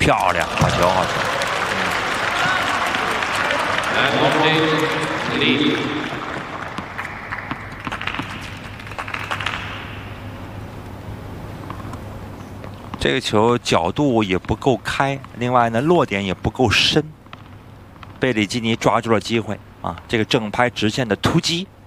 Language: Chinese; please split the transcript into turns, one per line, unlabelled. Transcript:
漂亮，好球，好球。这个球角度也不够开，另外呢落点也不够深。贝里基尼抓住了机会啊！这个正拍直线的突击